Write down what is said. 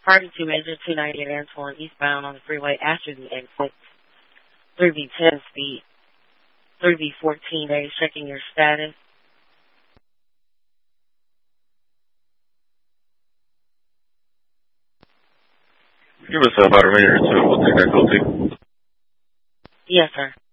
Party to Major 298 Antoine eastbound on the freeway after the exit. 3B10 speed. 3B14A, checking your status. Give us about a minute or two. We'll take that code. Yes, sir.